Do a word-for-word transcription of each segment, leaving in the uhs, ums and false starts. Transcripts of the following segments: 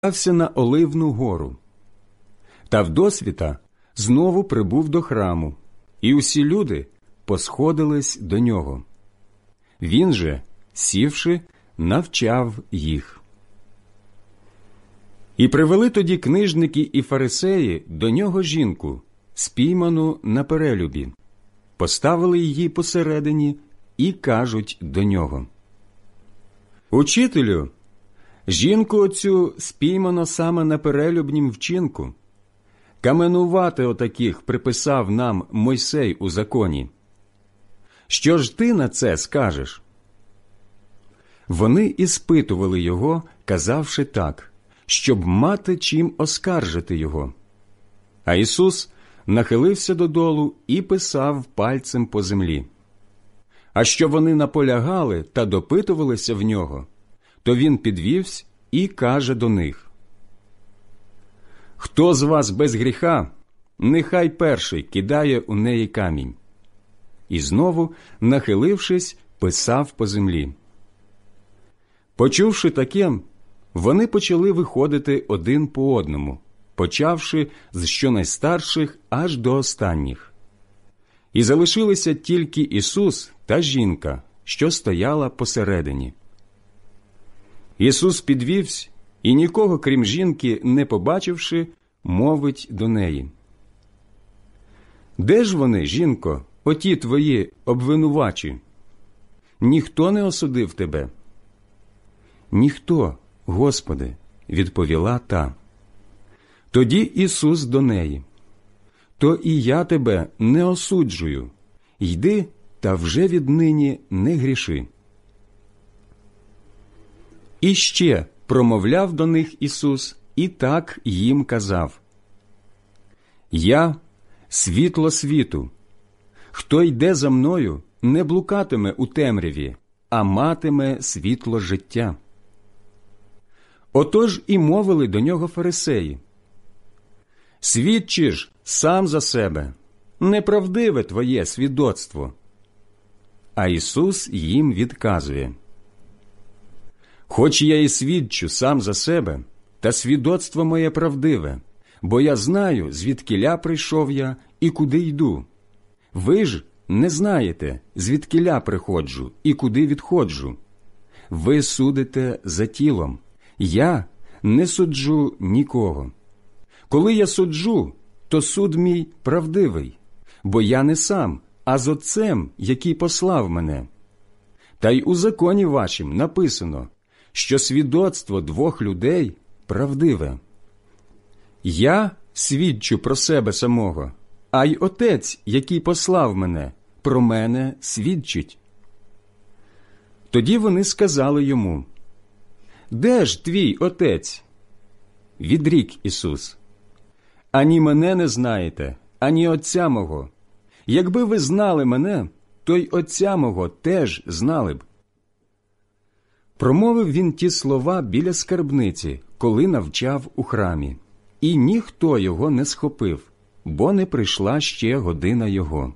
подався на Оливну гору. Та вдосвіта знову прибув до храму, і усі люди посходились до нього. Він же, сівши, навчав їх. І привели тоді книжники і фарисеї до нього жінку, спійману на перелюбі, поставили її посередині і кажуть до нього: «Учителю, жінку оцю спіймано саме на перелюбнім вчинку. Каменувати отаких приписав нам Мойсей у законі. Що ж ти на це скажеш?» Вони іспитували його, казавши так, щоб мати чим оскаржити його. А Ісус нахилився додолу і писав пальцем по землі. А що вони наполягали та допитувалися в нього, то він підвівся і каже до них: «Хто з вас без гріха, нехай перший кидає у неї камінь». І знову, нахилившись, писав по землі. Почувши таке, вони почали виходити один по одному, почавши з щонайстарших аж до останніх. І залишилися тільки Ісус та жінка, що стояла посередині. Ісус підвівся і, нікого крім жінки не побачивши, мовить до неї: «Де ж вони, жінко, оті твої обвинувачі? Ніхто не осудив тебе?» «Ніхто, Господи», – відповіла та. Тоді Ісус до неї: «То і я тебе не осуджую. Йди та вже віднині не гріши». І ще промовляв до них Ісус і так їм казав: «Я – світло світу. Хто йде за мною, не блукатиме у темряві, а матиме світло життя». Отож і мовили до нього фарисеї: «Свідчи ж сам за себе, неправдиве твоє свідоцтво». А Ісус їм відказує: «Хоч я і свідчу сам за себе, та свідоцтво моє правдиве, бо я знаю, звідкіля прийшов я і куди йду. Ви ж не знаєте, звідкіля приходжу і куди відходжу. Ви судите за тілом, я не суджу нікого. Коли я суджу, то суд мій правдивий, бо я не сам, а з Отцем, який послав мене. Та й у законі вашім написано, що свідоцтво двох людей правдиве. Я свідчу про себе самого, а й Отець, який послав мене, про мене свідчить». Тоді вони сказали йому: «Де ж твій Отець?» Відрік Ісус: «Ані мене не знаєте, ані Отця мого. Якби ви знали мене, то й Отця мого теж знали б». Промовив він ті слова біля скарбниці, коли навчав у храмі, і ніхто його не схопив, бо не прийшла ще година його.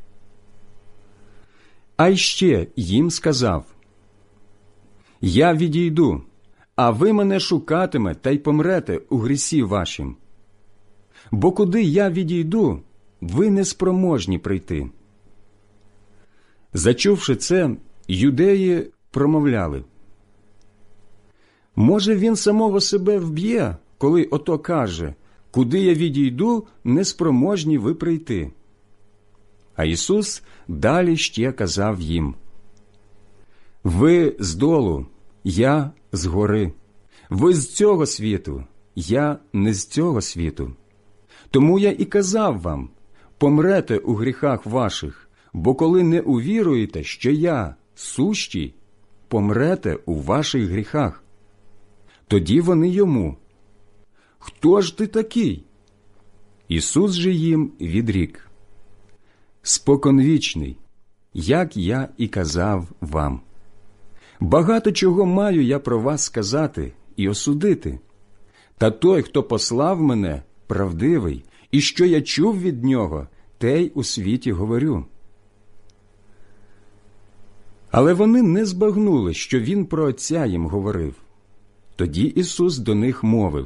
А й ще їм сказав: «Я відійду, а ви мене шукатиме та й помрете у грісі вашім. Бо куди я відійду, ви не спроможні прийти». Зачувши це, юдеї промовляли: «Може, він самого себе вб'є, коли ото каже: куди я відійду, не спроможні ви прийти». А Ісус далі ще казав їм: «Ви здолу, я згори. Ви з цього світу, я не з цього світу. Тому я і казав вам: помрете у гріхах ваших, бо коли не увіруєте, що я сущий, помрете у ваших гріхах». Тоді вони йому: «Хто ж ти такий?» Ісус же їм відрік: «Споконвічний, як я і казав вам. Багато чого маю я про вас сказати і осудити. Та той, хто послав мене, правдивий, і що я чув від нього, те й у світі говорю». Але вони не збагнули, що він про Отця їм говорив. Тоді Ісус до них мовив: